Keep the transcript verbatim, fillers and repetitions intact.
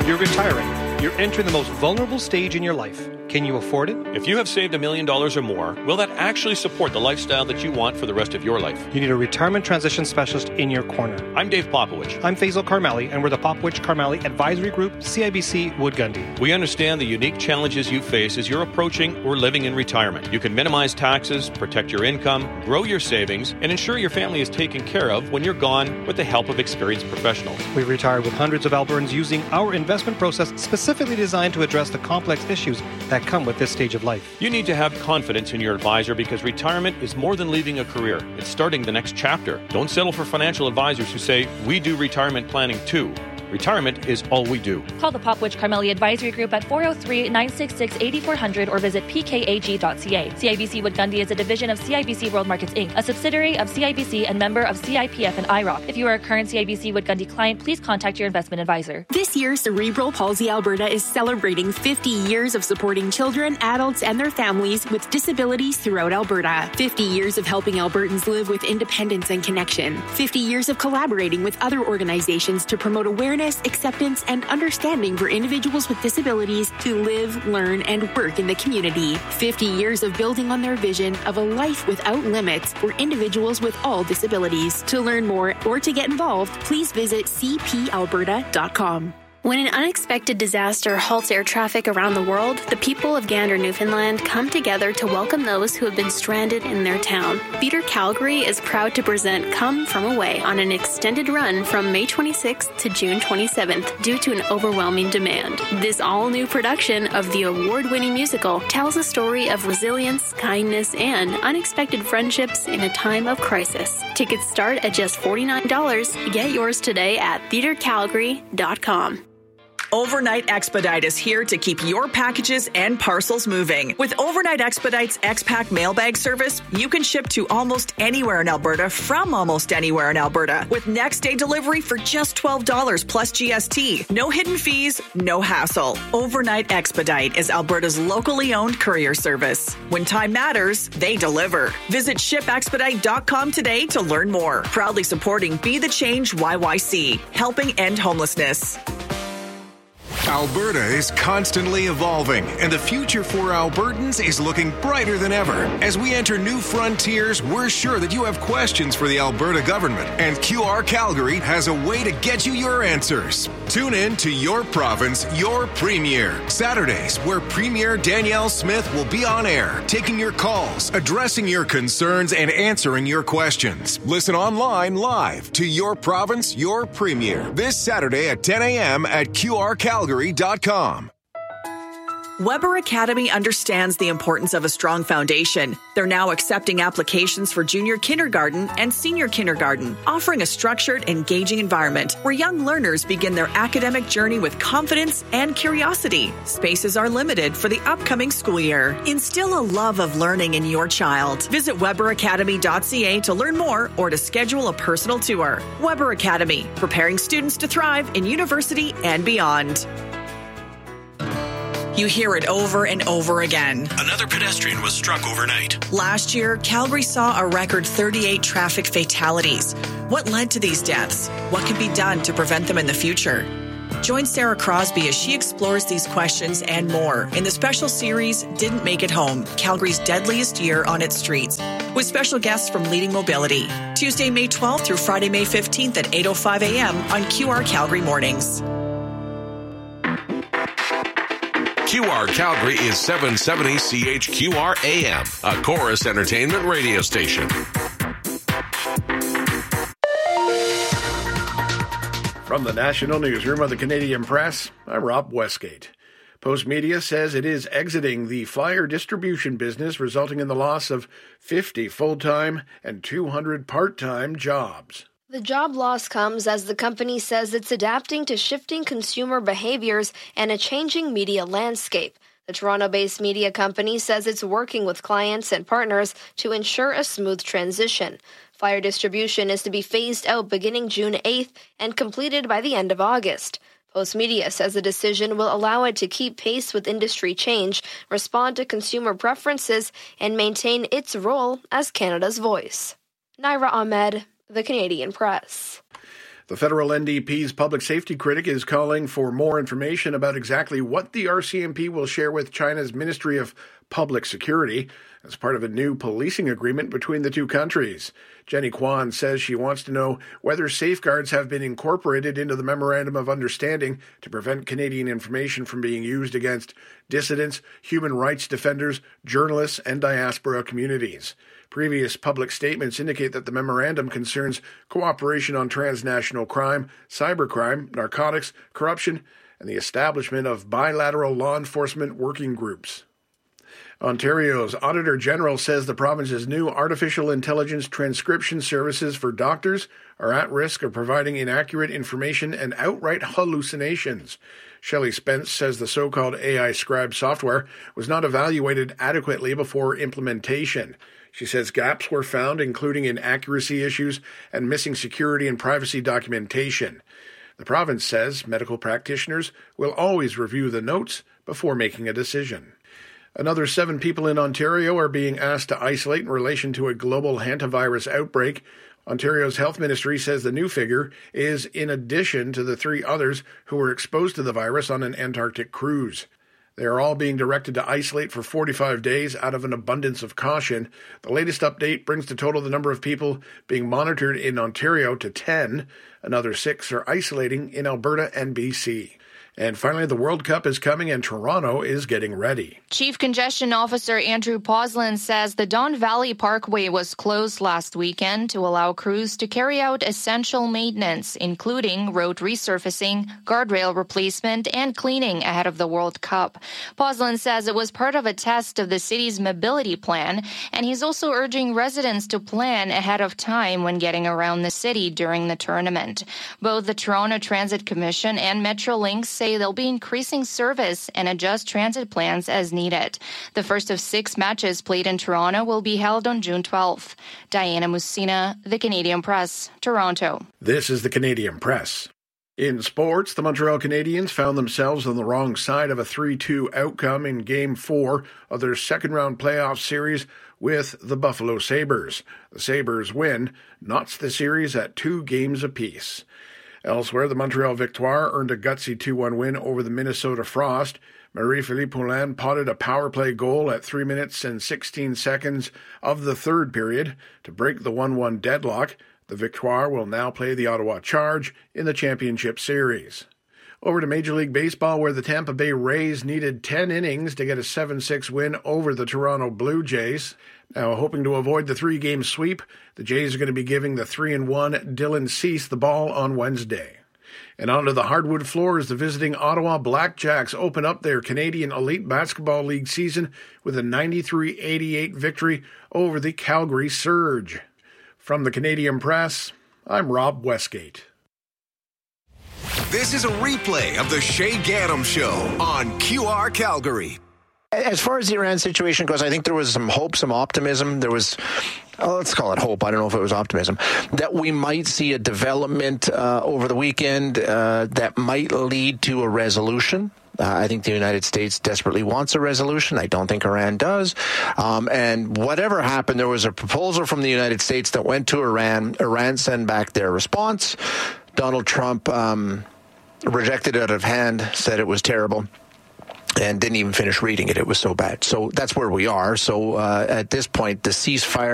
You're retiring. You're entering the most vulnerable stage in your life. Can you afford it? If you have saved a million dollars or more, will that actually support the lifestyle that you want for the rest of your life? You need a retirement transition specialist in your corner. I'm Dave Popowich. I'm Faisal Karmali, and we're the Popowich Karmali Advisory Group, C I B C Wood Gundy. We understand the unique challenges you face as you're approaching or living in retirement. You can minimize taxes, protect your income, grow your savings, and ensure your family is taken care of when you're gone with the help of experienced professionals. We've retired with hundreds of Albertans using our investment process specifically designed to address the complex issues that come with this stage of life. You need to have confidence in your advisor because retirement is more than leaving a career. It's starting the next chapter. Don't settle for financial advisors who say, we do retirement planning too. Retirement is all we do. Call the Popowich Karmali Advisory Group at four oh three, nine six six, eight four zero zero or visit p k a g dot c a. C I B C Wood Gundy is a division of C I B C World Markets Incorporated, a subsidiary of C I B C and member of C I P F and I R O C. If you are a current C I B C Wood Gundy client, please contact your investment advisor. This year, Cerebral Palsy Alberta is celebrating fifty years of supporting children, adults, and their families with disabilities throughout Alberta. fifty years of helping Albertans live with independence and connection. fifty years of collaborating with other organizations to promote awareness, acceptance, and understanding for individuals with disabilities to live, learn, and work in the community. fifty years of building on their vision of a life without limits for individuals with all disabilities. To learn more or to get involved, please visit c p alberta dot com. When an unexpected disaster halts air traffic around the world, the people of Gander, Newfoundland come together to welcome those who have been stranded in their town. Theatre Calgary is proud to present Come From Away on an extended run from May twenty-sixth to June twenty-seventh due to an overwhelming demand. This all-new production of the award-winning musical tells a story of resilience, kindness, and unexpected friendships in a time of crisis. Tickets start at just forty-nine dollars. Get yours today at theatre calgary dot com. Overnight Expedite is here to keep your packages and parcels moving. With Overnight Expedite's X-Pack mailbag service, you can ship to almost anywhere in Alberta from almost anywhere in Alberta with next day delivery for just twelve dollars plus G S T. No hidden fees, no hassle. Overnight Expedite is Alberta's locally owned courier service. When time matters, they deliver. Visit ship expedite dot com today to learn more. Proudly supporting Be the Change Y Y C, helping end homelessness. Alberta is constantly evolving, and the future for Albertans is looking brighter than ever. As we enter new frontiers, we're sure that you have questions for the Alberta government, and Q R Calgary has a way to get you your answers. Tune in to Your Province, Your Premier, Saturdays, where Premier Danielle Smith will be on air, taking your calls, addressing your concerns, and answering your questions. Listen online live to Your Province, Your Premier, this Saturday at ten a.m. at Q R Calgary dot com. Weber Academy understands the importance of a strong foundation. They're now accepting applications for junior kindergarten and senior kindergarten, offering a structured, engaging environment where young learners begin their academic journey with confidence and curiosity. Spaces are limited for the upcoming school year. Instill a love of learning in your child. Visit weber academy dot c a to learn more or to schedule a personal tour. Weber Academy, preparing students to thrive in university and beyond. You hear it over and over again. Another pedestrian was struck overnight. Last year, Calgary saw a record thirty-eight traffic fatalities. What led to these deaths? What can be done to prevent them in the future? Join Sarah Crosby as she explores these questions and more in the special series, Didn't Make It Home, Calgary's Deadliest Year on Its Streets, with special guests from Leading Mobility. Tuesday, May twelfth through Friday, May fifteenth at eight oh five a.m. on Q R Calgary Mornings. Q R Calgary is seven seventy C H Q R A M, a Chorus Entertainment radio station. From the National Newsroom of the Canadian Press, I'm Rob Westgate. Postmedia says it is exiting the flyer distribution business, resulting in the loss of fifty full-time and two hundred part-time jobs. The job loss comes as the company says it's adapting to shifting consumer behaviors and a changing media landscape. The Toronto-based media company says it's working with clients and partners to ensure a smooth transition. Flyer distribution is to be phased out beginning June eighth and completed by the end of August. Postmedia says the decision will allow it to keep pace with industry change, respond to consumer preferences, and maintain its role as Canada's voice. Naira Ahmed, The Canadian Press. The federal N D P's public safety critic is calling for more information about exactly what the R C M P will share with China's Ministry of Public Security as part of a new policing agreement between the two countries. Jenny Kwan says she wants to know whether safeguards have been incorporated into the Memorandum of Understanding to prevent Canadian information from being used against dissidents, human rights defenders, journalists, and diaspora communities. Previous public statements indicate that the memorandum concerns cooperation on transnational crime, cybercrime, narcotics, corruption, and the establishment of bilateral law enforcement working groups. Ontario's Auditor General says the province's new artificial intelligence transcription services for doctors are at risk of providing inaccurate information and outright hallucinations. Shelley Spence says the so-called A I scribe software was not evaluated adequately before implementation. She says gaps were found, including inaccuracy issues and missing security and privacy documentation. The province says medical practitioners will always review the notes before making a decision. Another seven people in Ontario are being asked to isolate in relation to a global hantavirus outbreak. Ontario's health ministry says the new figure is in addition to the three others who were exposed to the virus on an Antarctic cruise. They are all being directed to isolate for forty-five days out of an abundance of caution. The latest update brings the total the number of people being monitored in Ontario to ten. Another six are isolating in Alberta and B C. And finally, the World Cup is coming and Toronto is getting ready. Chief Congestion Officer Andrew Poslin says the Don Valley Parkway was closed last weekend to allow crews to carry out essential maintenance, including road resurfacing, guardrail replacement, and cleaning ahead of the World Cup. Poslin says it was part of a test of the city's mobility plan, and he's also urging residents to plan ahead of time when getting around the city during the tournament. Both the Toronto Transit Commission and Metrolinx say they'll be increasing service and adjust transit plans as needed. The first of six matches played in Toronto will be held on June twelfth. Diana Musina, The Canadian Press, Toronto. This is The Canadian Press. In sports, the Montreal Canadiens found themselves on the wrong side of a three two outcome in Game four of their second-round playoff series with the Buffalo Sabres. The Sabres win knots the series at two games apiece. Elsewhere, the Montreal Victoire earned a gutsy two one win over the Minnesota Frost. Marie-Philippe Poulin potted a power play goal at three minutes and sixteen seconds of the third period to break the one one deadlock. The Victoire will now play the Ottawa Charge in the championship series. Over to Major League Baseball, where the Tampa Bay Rays needed ten innings to get a seven six win over the Toronto Blue Jays. Now, hoping to avoid the three-game sweep, the Jays are going to be giving the three and one Dylan Cease the ball on Wednesday. And onto the hardwood floor as the visiting Ottawa Blackjacks open up their Canadian Elite Basketball League season with a ninety-three eighty-eight victory over the Calgary Surge. From the Canadian Press, I'm Rob Westgate. This is a replay of the Shay Gaddam Show on Q R Calgary. As far as the Iran situation goes, I think there was some hope, some optimism. There was, oh, let's call it hope. I don't know if it was optimism, that we might see a development uh, over the weekend uh, that might lead to a resolution. Uh, I think the United States desperately wants a resolution. I don't think Iran does. Um, and whatever happened, there was a proposal from the United States that went to Iran. Iran sent back their response. Donald Trump um, rejected it out of hand, said it was terrible, and didn't even finish reading it. It was so bad. So that's where we are. So uh, at this point, the ceasefire